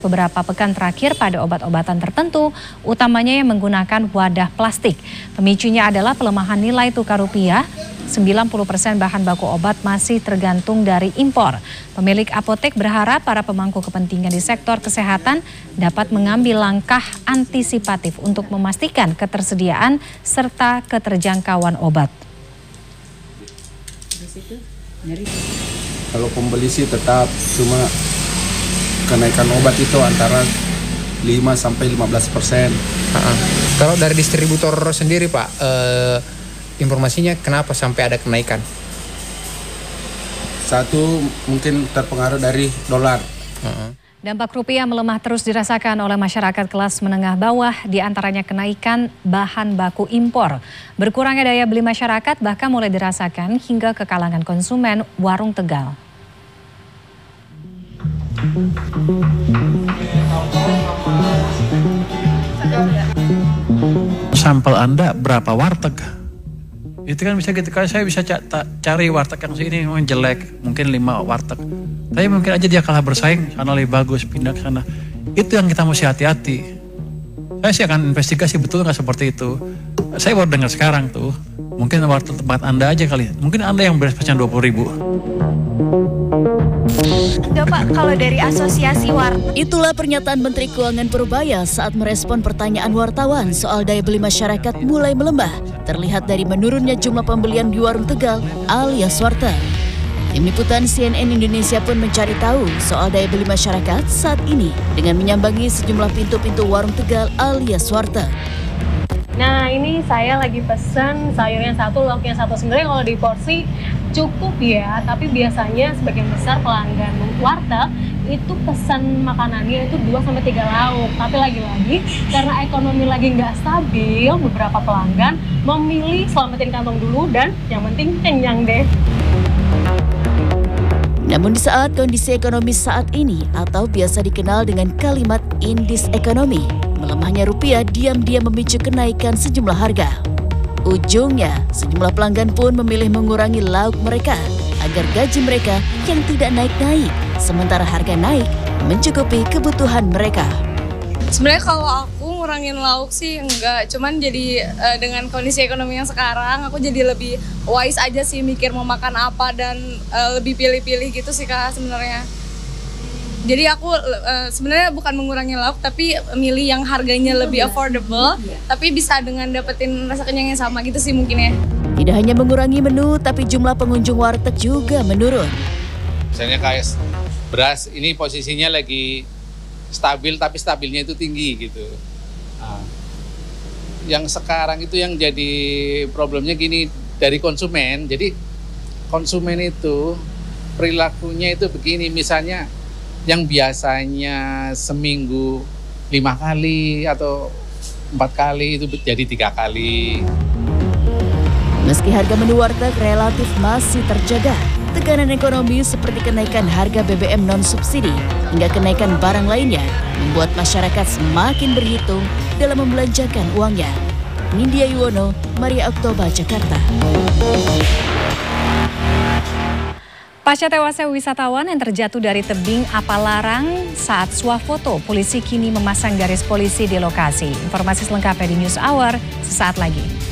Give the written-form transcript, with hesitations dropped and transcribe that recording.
Beberapa pekan terakhir pada obat-obatan tertentu, utamanya yang menggunakan wadah plastik. Pemicunya adalah pelemahan nilai tukar rupiah. 90% bahan baku obat masih tergantung dari impor. Pemilik apotek berharap para pemangku kepentingan di sektor kesehatan dapat mengambil langkah antisipatif untuk memastikan ketersediaan serta keterjangkauan obat. Kalau pembeli sih tetap, cuma kenaikan obat itu antara 5-15%. Kalau dari distributor sendiri Pak, informasinya kenapa sampai ada kenaikan? Satu mungkin terpengaruh dari dolar. Dampak rupiah melemah terus dirasakan oleh masyarakat kelas menengah bawah, diantaranya kenaikan bahan baku impor. Berkurangnya daya beli masyarakat bahkan mulai dirasakan hingga ke kalangan konsumen warung Tegal. Sampel Anda berapa warteg? Itu kan bisa gitu, kalau saya bisa cari warteg yang sini memang jelek, mungkin 5 warteg. Tapi mungkin aja dia kalah bersaing, sana lebih bagus, pindah ke sana. Itu yang kita mesti hati-hati. Saya sih akan investigasi betul nggak seperti itu. Saya baru dengar sekarang tuh, mungkin warteg tempat Anda aja kali. Mungkin Anda yang berespesial 20.000. Enggak Pak, kalau dari asosiasi warteg. Itulah pernyataan Menteri Keuangan Purbaya saat merespon pertanyaan wartawan soal daya beli masyarakat mulai melemah. Terlihat dari menurunnya jumlah pembelian di warung Tegal alias warteg. Tim liputan CNN Indonesia pun mencari tahu soal daya beli masyarakat saat ini dengan menyambangi sejumlah pintu-pintu warung Tegal alias warteg. Nah, ini saya lagi pesen sayurnya satu, lauknya satu. Sebenarnya kalau di porsi cukup ya, tapi biasanya sebagian besar pelanggan warteg itu pesan makanannya itu 2-3 lauk. Tapi lagi-lagi karena ekonomi lagi nggak stabil, beberapa pelanggan memilih selamatin kantong dulu dan yang penting kenyang deh. Namun di saat kondisi ekonomi saat ini atau biasa dikenal dengan kalimat indis ekonomi, melemahnya rupiah diam-diam memicu kenaikan sejumlah harga. Ujungnya, sejumlah pelanggan pun memilih mengurangi lauk mereka agar gaji mereka yang tidak naik-naik, sementara harga naik mencukupi kebutuhan mereka. Sebenarnya kalau aku ngurangin lauk sih enggak, cuman jadi dengan kondisi ekonomi yang sekarang aku jadi lebih wise aja sih mikir mau makan apa dan lebih pilih-pilih gitu sih Kak sebenarnya. Jadi aku sebenarnya bukan mengurangi lauk tapi milih yang harganya lebih affordable tapi bisa dengan dapetin rasa kenyang yang sama gitu sih mungkin ya. Tidak hanya mengurangi menu tapi jumlah pengunjung warteg juga menurun. Misalnya kayak beras ini posisinya lagi stabil tapi stabilnya itu tinggi gitu. Nah, yang sekarang itu yang jadi problemnya gini dari konsumen. Jadi konsumen itu perilakunya itu begini, misalnya yang biasanya seminggu 5 kali atau 4 kali itu jadi 3 kali. Meski harga menu warteg relatif masih terjaga, tekanan ekonomi seperti kenaikan harga BBM non-subsidi hingga kenaikan barang lainnya membuat masyarakat semakin berhitung dalam membelanjakan uangnya. Nindya Yuwono, Maria Oktober, Jakarta. Pasca tewasnya wisatawan yang terjatuh dari tebing Apalarang saat swafoto, polisi kini memasang garis polisi di lokasi. Informasi selengkapnya di News Hour sesaat lagi.